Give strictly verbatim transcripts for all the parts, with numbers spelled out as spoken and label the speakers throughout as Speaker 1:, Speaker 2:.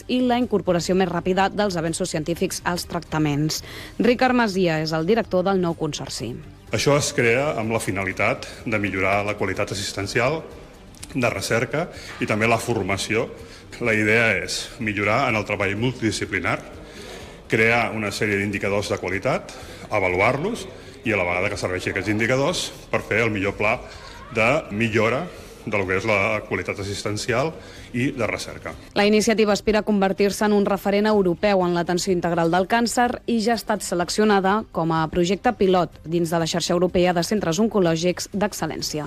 Speaker 1: i la incorporació més ràpida dels avenços científics als tractaments. Ricard Masia és el director del nou consorci.
Speaker 2: Això es crea amb la finalitat de millorar la qualitat assistencial, de recerca i també la formació. La idea és millorar en el treball multidisciplinar, crear una sèrie d'indicadors de qualitat, avaluar-los i a la vegada que serveixi aquests indicadors per fer el millor pla de millora del que és la qualitat assistencial i de recerca.
Speaker 1: La iniciativa aspira a convertir-se en un referent europeu en l'atenció integral del càncer i ja ha estat seleccionada com a projecte pilot dins de la xarxa europea de centres oncològics d'excel·lència.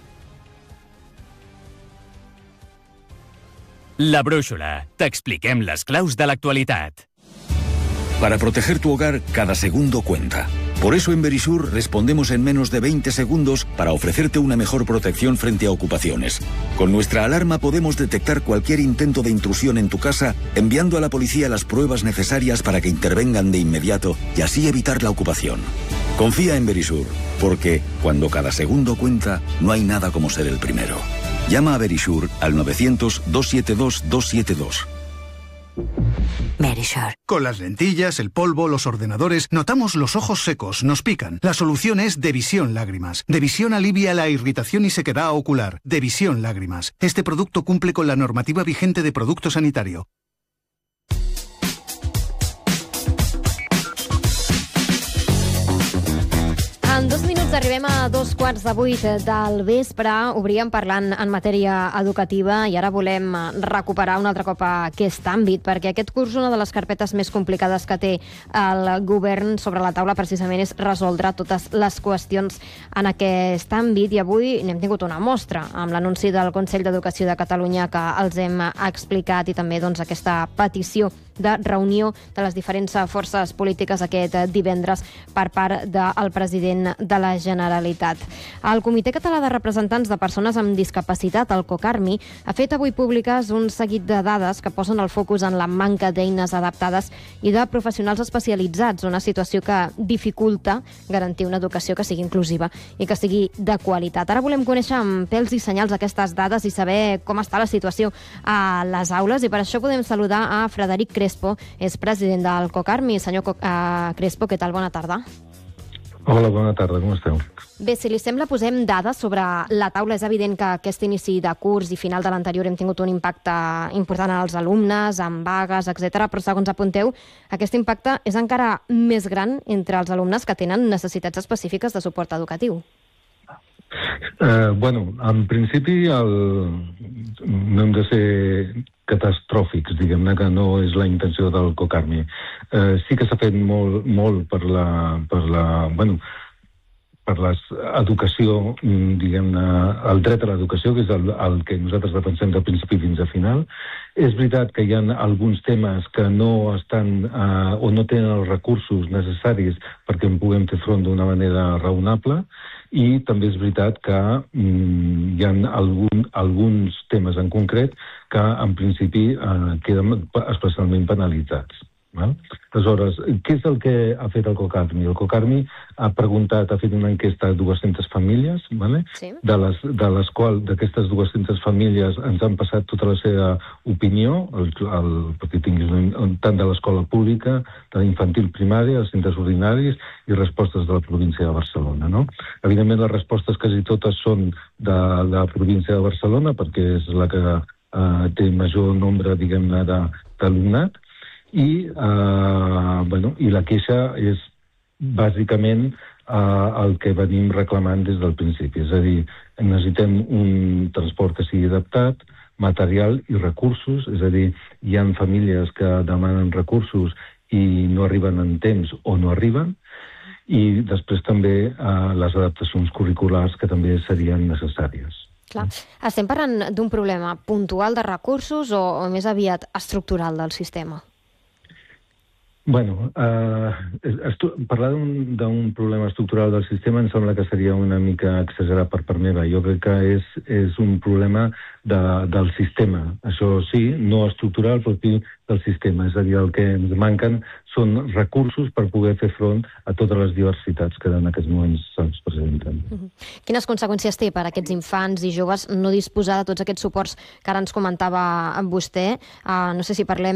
Speaker 3: La Brúixola. T'expliquem les claus de l'actualitat.
Speaker 4: Para proteger tu hogar, cada segundo cuenta. Por eso en Verisur respondemos en menos de veinte segundos para ofrecerte una mejor protección frente a ocupaciones. Con nuestra alarma podemos detectar cualquier intento de intrusión en tu casa, enviando a la policía las pruebas necesarias para que intervengan de inmediato y así evitar la ocupación. Confía en Verisur, porque cuando cada segundo cuenta, no hay nada como ser el primero. Llama a Verisur al novecientos, dos siete dos, dos siete dos.
Speaker 5: Verisur. Con las lentillas, el polvo, los ordenadores, notamos los ojos secos, nos pican. La solución es Devisión Lágrimas. Devisión alivia la irritación y sequedad ocular. Devisión Lágrimas. Este producto cumple con la normativa vigente de producto sanitario.
Speaker 6: En dos minuts arribem a dos quarts de vuit del vespre. Obríem parlant en matèria educativa i ara volem recuperar un altre cop aquest àmbit, perquè aquest curs, una de les carpetes més complicades que té el govern sobre la taula precisament és resoldre totes les qüestions en aquest àmbit, i avui n'hem tingut una mostra amb l'anunci del Consell d'Educació de Catalunya que els hem explicat, i també doncs, aquesta petició de reunió de les diferents forces polítiques aquest divendres per part del president de la Generalitat. El Comitè Català de Representants de Persones amb Discapacitat, el COCARMI, ha fet avui públiques un seguit de dades que posen el focus en la manca d'eines adaptades i de professionals especialitzats, una situació que dificulta garantir una educació que sigui inclusiva i que sigui de qualitat. Ara volem conèixer amb pèls i senyals aquestes dades i saber com està la situació a les aules, i per això podem saludar a Frederic Crespo, és president del COCARMI. Senyor Crespo, què tal? Bona tarda.
Speaker 7: Hola, bona tarda, com esteu?
Speaker 6: Bé, si li sembla, posem dades sobre la taula. És evident que aquest inici de curs i final de l'anterior hem tingut un impacte important en els alumnes, amb vagues, etcètera, però segons apunteu, aquest impacte és encara més gran entre els alumnes que tenen necessitats específiques de suport educatiu.
Speaker 7: Eh, bueno, en principi el... no hem de ser catastròfics, diguem-ne, que no és la intenció del COCARMI. Eh, sí que s'ha fet molt, molt per la, per la, bueno, per l'educació, diguem-ne, el dret a l'educació, que és el, el que nosaltres defensem del principi fins a final. És veritat que hi ha alguns temes que no estan eh, o no tenen els recursos necessaris perquè en puguem fer front d'una manera raonable, i també és veritat que mm, hi ha algun, alguns temes en concret que en principi eh, queden especialment penalitzats. Val? Aleshores, què és el que ha fet el COCARMI? El COCARMI ha preguntat, ha fet una enquesta a dues-centes famílies, vale? Sí. de, les, de les quals, d'aquestes dues-centes famílies, ens han passat tota la seva opinió, el, el, perquè tinguis un, tant de l'escola pública, de l'infantil primària, els centres ordinaris i respostes de la província de Barcelona. No? Evidentment, les respostes quasi totes són de la província de Barcelona, perquè és la que eh, té major nombre, diguem-ne, d'alumnat. I, eh, bueno, i la queixa és bàsicament eh, el que venim reclamant des del principi. És a dir, necessitem un transport que sigui adaptat, material i recursos, és a dir, hi ha famílies que demanen recursos i no arriben en temps o no arriben, i després també eh, les adaptacions curriculars que també serien necessàries.
Speaker 6: Clar. Estem parlant d'un problema puntual de recursos o, o més aviat estructural del sistema?
Speaker 7: Bueno, eh, parlar d'un problema estructural del sistema em sembla que seria una mica exagerat per part meva. Jo crec que és, és un problema de, del sistema. Això sí, no estructural, però sí del sistema. És a dir, el que ens manquen són recursos per poder fer front a totes les diversitats que en aquests moments se'ns presenten.
Speaker 6: Uh-huh. Quines conseqüències té per a aquests infants i joves no disposar de tots aquests suports que ara ens comentava vostè? Uh, no sé si parlem